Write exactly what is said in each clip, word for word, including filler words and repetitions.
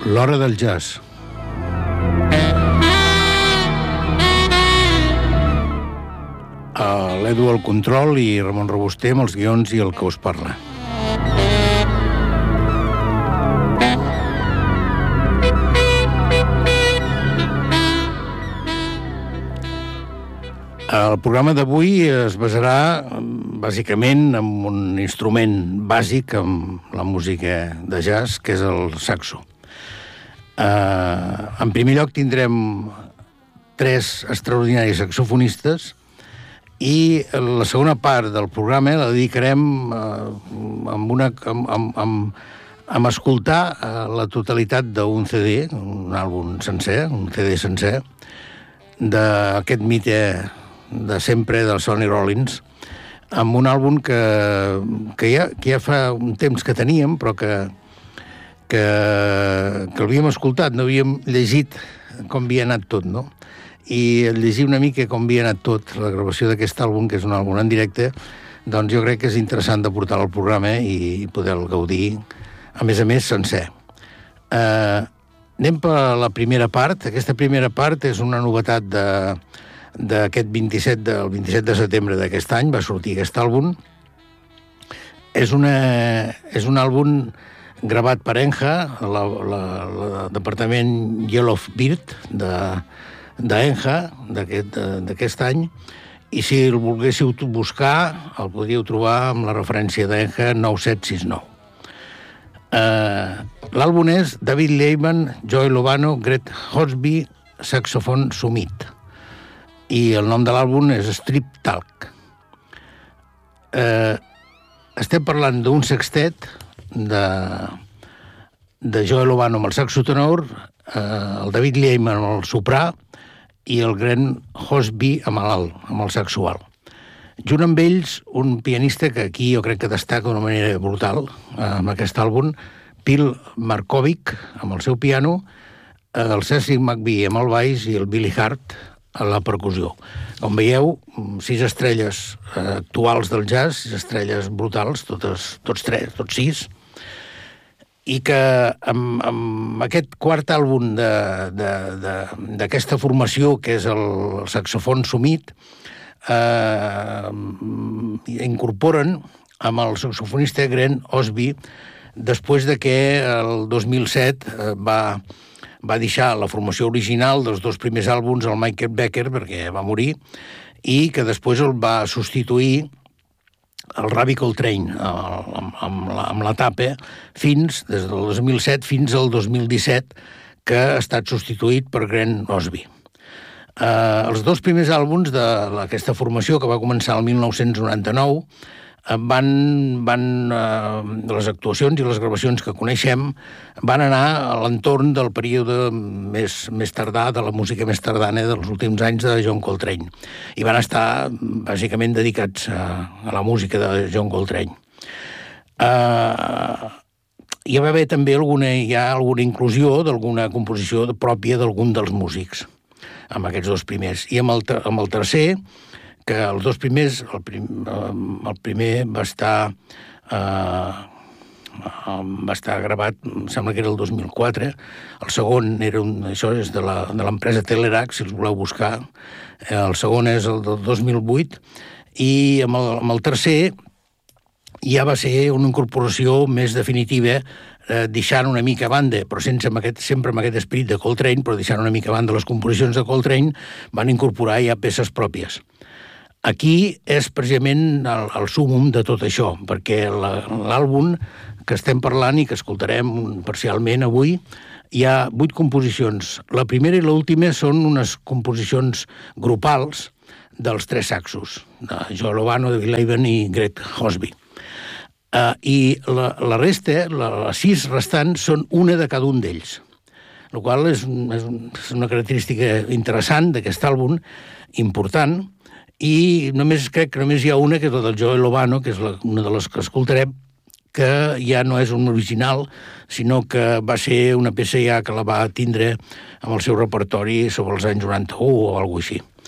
L'hora del jazz. L'Edu al control i Ramon Robuster amb els guions i el que us parla. El programa d'avui es basarà bàsicament en un instrument bàsic amb la música de jazz, que és el saxo. Uh, en primer lloc tindrem tres extraordinaris saxofonistes i la segona part del programa la dedicarem uh, amb, una, amb, amb, amb, amb escoltar uh, la totalitat d'un ce de, un àlbum sencer, un ce de sencer, d'aquest mite de sempre del Sonny Rollins, amb un àlbum que, que, ja, que ja fa un temps que teníem, però que, que, que l'havíem escoltat, no havíem llegit com havia anat tot, no? I llegir una mica com havia anat tot, la gravació d'aquest àlbum, que és un àlbum en directe, doncs jo crec que és interessant de portar al programa i poder-lo gaudir, a més a més, sencer. Uh, anem per la primera part. Aquesta primera part és una novetat de... d'aquest vint-i-set del vint-i-set de setembre d'aquest any va sortir aquest àlbum. És, una, és un àlbum gravat per Enja, el departament Yellow Bird de, de Enja d'aquest any, i si el volguéssiu buscar el podríeu trobar amb la referència d'Enja nou set sis nou. Uh, l'àlbum és David Lehman, Joey Lovano, Greg Hosby, Saxophone Summit, i el nom de l'àlbum és Strip Talk. Eh, estem parlant d'un sextet de, de Joey Lovano amb el saxo tenor, eh, el David Lehman amb el soprà i el Greg Hosby amb l'alt, amb el saxo alt. Junt amb ells, un pianista que aquí jo crec que destaca d'una manera brutal eh, amb aquest àlbum, Phil Markovic amb el seu piano, eh, el Cecil McVie amb el baix i el Billy Hart a la percussió. Com veieu, sis estrelles eh, actuals del jazz, sis estrelles brutals, totes, tots tres, tots sis, i que amb, amb aquest quart àlbum d'aquesta formació, que és el, el Saxophone Summit, eh, incorporen amb el saxofonista Greg Hosby, després de que el dos mil set eh, va... va deixar la formació original dels dos primers àlbums al Michael Becker, perquè va morir, i que després el va substituir el Ravi Coltrane amb, amb, la, amb la tapa fins, des del dos mil set fins al dos mil disset, que ha estat substituït per Greg Hosby. Eh, els dos primers àlbums d'aquesta formació, que va començar el mil nou-cents noranta-nou, van, van eh, les actuacions i les gravacions que coneixem van anar a l'entorn del període més, més tardà, de la música més tardana dels últims anys de John Coltrane, i van estar bàsicament dedicats a, a la música de John Coltrane. Eh, hi va haver també alguna, hi ha alguna inclusió d'alguna composició pròpia d'algun dels músics amb aquests dos primers, i amb el, amb el tercer, que els dos primers, el, prim, el primer va estar eh, va estar gravat, em sembla que era el dos mil quatre, el segon era un, això és de l'empresa Telerac, si els voleu buscar, el segon és el del dos mil vuit, i amb el, amb el tercer ja va ser una incorporació més definitiva, eh, deixant una mica a banda, però sense amb aquest, sempre amb aquest esperit de Coltrane, però deixant una mica a banda les composicions de Coltrane, van incorporar ja peces pròpies. Aquí és precisament el, el súmum de tot això, perquè l'àlbum que estem parlant i que escoltarem parcialment avui, hi ha vuit composicions. La primera i l'última són unes composicions grupals dels tres saxos, de Joey Lovano, David Lehman i Greg Hosby. Uh, I la, la resta, la, les sis restants, són una de cada un d'ells, el qual és, és, és una característica interessant d'aquest àlbum, important, i només crec que només hi ha una, que és la del Joey Lovano, que és la, una de les que escoltarem, que ja no és un original, sinó que va ser una peça ja que la va tindre amb el seu repertori sobre els anys noranta-u o alguna cosa així.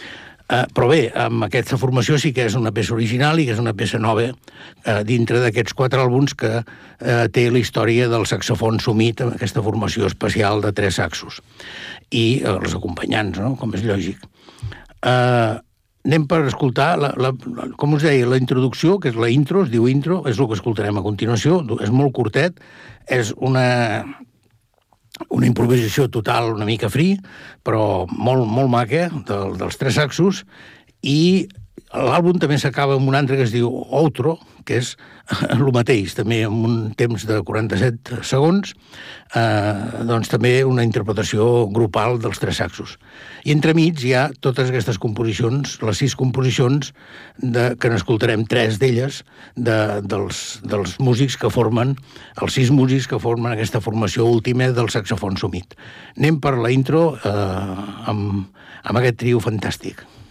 Uh, però bé, amb aquesta formació sí que és una peça original i que és una peça nova uh, dintre d'aquests quatre àlbums que uh, té la història del saxofon sumit amb aquesta formació especial de tres saxos i uh, els acompanyants, no? Com és lògic. Uh, anem per escoltar, la, la, la, com us deia, la introducció, que és la intro, es diu intro, és el que escoltarem a continuació, és molt curtet, és una... una improvisació total, una mica free, però molt, molt maca, del, dels tres saxos, i l'àlbum també s'acaba amb un altre que es diu Outro, que és el mateix, també amb un temps de quaranta-set segons, eh, doncs també una interpretació grupal dels tres saxos. I entremig hi ha totes aquestes composicions, les sis composicions, de, que n'escoltarem tres d'elles, de, dels, dels músics que formen, els sis músics que formen aquesta formació última del saxofon sumit. Anem per la intro eh, amb, amb aquest trio fantàstic.